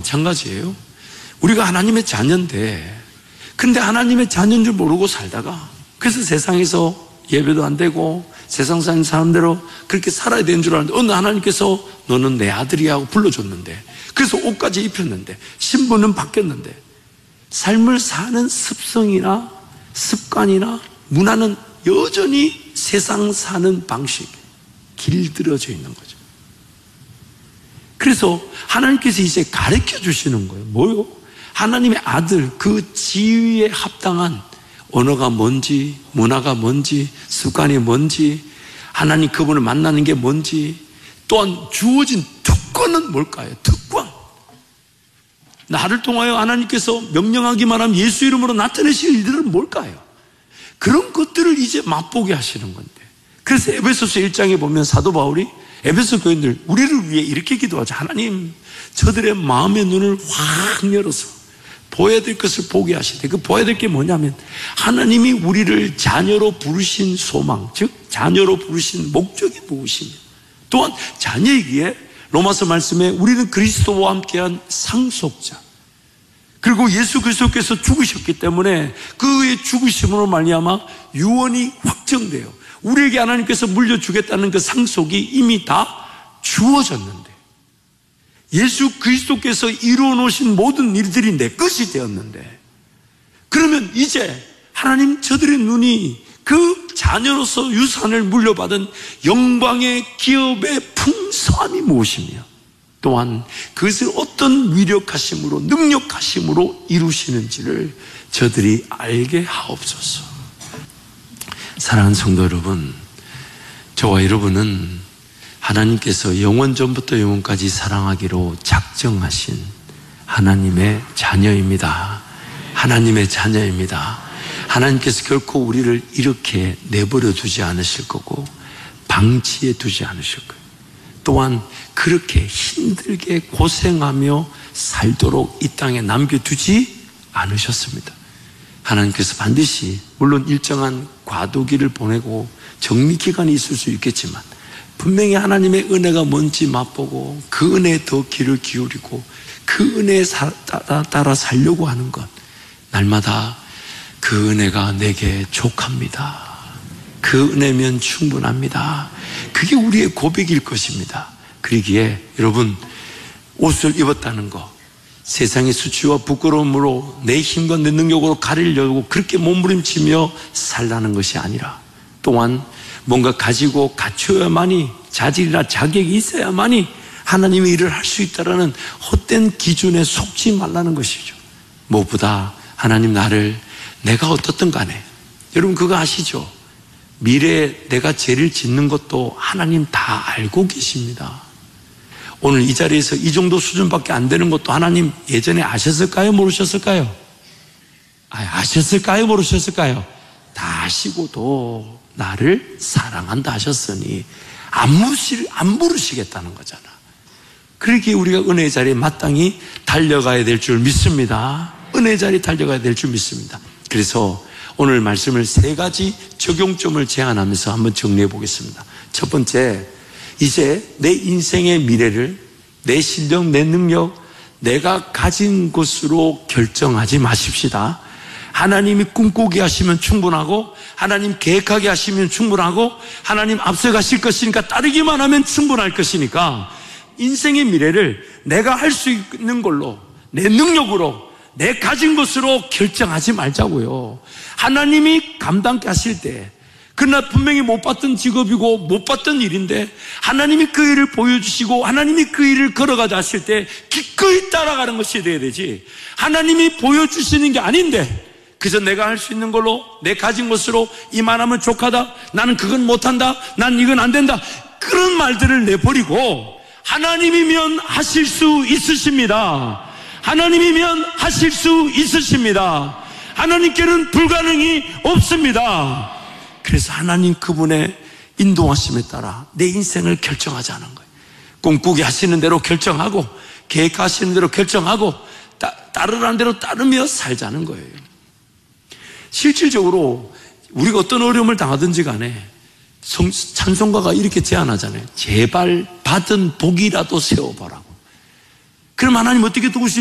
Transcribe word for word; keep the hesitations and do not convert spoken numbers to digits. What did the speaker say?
마찬가지예요. 우리가 하나님의 자녀인데, 근데 하나님의 자녀인 줄 모르고 살다가, 그래서 세상에서 예배도 안 되고 세상 사는 사람대로 그렇게 살아야 되는 줄 알았는데, 어느 하나님께서 너는 내 아들이야 하고 불러줬는데, 그래서 옷까지 입혔는데, 신분은 바뀌었는데, 삶을 사는 습성이나 습관이나 문화는 여전히 세상 사는 방식, 길들여져 있는 거죠. 그래서 하나님께서 이제 가르쳐 주시는 거예요. 뭐요? 하나님의 아들, 그 지위에 합당한 언어가 뭔지, 문화가 뭔지, 습관이 뭔지, 하나님 그분을 만나는 게 뭔지, 또한 주어진 특권은 뭘까요? 특권. 나를 통하여 하나님께서 명령하기만 하면 예수 이름으로 나타내실 일들은 뭘까요? 그런 것들을 이제 맛보게 하시는 건데, 그래서 에베소서 일 장에 보면 사도 바울이 에베소 교인들, 우리를 위해 이렇게 기도하죠. 하나님, 저들의 마음의 눈을 확 열어서 보여야 될 것을 보게 하시되, 그 보여야 될 게 뭐냐면 하나님이 우리를 자녀로 부르신 소망, 즉 자녀로 부르신 목적이 무엇이며, 또한 자녀이기에 로마서 말씀에 우리는 그리스도와 함께한 상속자, 그리고 예수 그리스도께서 죽으셨기 때문에 그의 죽으심으로 말미암아 유언이 확정돼요. 우리에게 하나님께서 물려주겠다는 그 상속이 이미 다 주어졌는데, 예수 그리스도께서 이루어 놓으신 모든 일들이 내 것이 되었는데, 그러면 이제 하나님 저들의 눈이 그 자녀로서 유산을 물려받은 영광의 기업의 풍성함이 무엇이며, 또한 그것을 어떤 위력하심으로 능력하심으로 이루시는지를 저들이 알게 하옵소서. 사랑하는 성도 여러분, 저와 여러분은 하나님께서 영원 전부터 영원까지 사랑하기로 작정하신 하나님의 자녀입니다. 하나님의 자녀입니다. 하나님께서 결코 우리를 이렇게 내버려 두지 않으실 거고 방치해 두지 않으실 거예요. 또한 그렇게 힘들게 고생하며 살도록 이 땅에 남겨두지 않으셨습니다. 하나님께서 반드시, 물론 일정한 과도기를 보내고 정리기간이 있을 수 있겠지만, 분명히 하나님의 은혜가 뭔지 맛보고 그 은혜에 더 귀를 기울이고 그 은혜에 따라, 따라 살려고 하는 것, 날마다 그 은혜가 내게 족합니다. 그 은혜면 충분합니다. 그게 우리의 고백일 것입니다. 그러기에 여러분, 옷을 입었다는 것, 세상의 수치와 부끄러움으로 내 힘과 내 능력으로 가리려고 그렇게 몸부림치며 살라는 것이 아니라, 또한 뭔가 가지고 갖춰야만이, 자질이나 자격이 있어야만이 하나님의 일을 할 수 있다라는 헛된 기준에 속지 말라는 것이죠. 무엇보다 하나님 나를, 내가 어떻든 간에, 여러분 그거 아시죠? 미래에 내가 죄를 짓는 것도 하나님 다 알고 계십니다. 오늘 이 자리에서 이 정도 수준밖에 안 되는 것도 하나님 예전에 아셨을까요? 모르셨을까요? 아셨을까요? 모르셨을까요? 다 아시고도 나를 사랑한다 하셨으니 안 부르시, 안 부르시겠다는 거잖아. 그렇게 우리가 은혜의 자리에 마땅히 달려가야 될 줄 믿습니다. 은혜의 자리에 달려가야 될 줄 믿습니다. 그래서 오늘 말씀을 세 가지 적용점을 제안하면서 한번 정리해 보겠습니다. 첫 번째, 이제 내 인생의 미래를 내 실력, 내 능력, 내가 가진 것으로 결정하지 마십시다. 하나님이 꿈꾸게 하시면 충분하고, 하나님 계획하게 하시면 충분하고, 하나님 앞서가실 것이니까 따르기만 하면 충분할 것이니까, 인생의 미래를 내가 할 수 있는 걸로, 내 능력으로, 내 가진 것으로 결정하지 말자고요. 하나님이 감당케 하실 때, 그러나 분명히 못 봤던 직업이고 못 봤던 일인데 하나님이 그 일을 보여주시고 하나님이 그 일을 걸어가자 하실 때 기꺼이 따라가는 것이 돼야 되지, 하나님이 보여주시는 게 아닌데 그저 내가 할 수 있는 걸로, 내 가진 것으로 이만하면 족하다, 나는 그건 못한다, 난 이건 안 된다, 그런 말들을 내버리고 하나님이면 하실 수 있으십니다. 하나님이면 하실 수 있으십니다. 하나님께는 불가능이 없습니다. 그래서 하나님 그분의 인도하심에 따라 내 인생을 결정하자는 거예요. 꿈꾸게 하시는 대로 결정하고 계획하시는 대로 결정하고 따, 따르라는 대로 따르며 살자는 거예요. 실질적으로 우리가 어떤 어려움을 당하든지 간에 성, 찬송가가 이렇게 제안하잖아요. 제발 받은 복이라도 세워보라고. 그럼 하나님 어떻게 도우실지